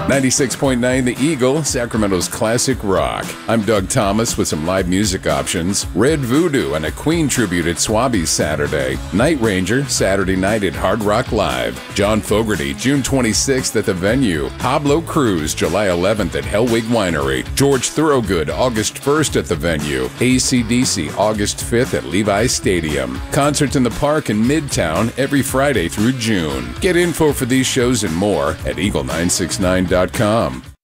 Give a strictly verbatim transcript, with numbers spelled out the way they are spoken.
ninety-six point nine The Eagle, Sacramento's classic rock. I'm Doug Thomas with some live music options. Red Voodoo and a Queen tribute at Swabby's Saturday. Night Ranger, Saturday night at Hard Rock Live. John Fogerty, June twenty-sixth at the Venue. Pablo Cruz, July eleventh at Hellwig Winery. George Thorogood, August first at the Venue. A C D C, August fifth at Levi's Stadium. Concerts in the Park in Midtown every Friday through June. Get info for these shows and more at eagle nine six nine dot com.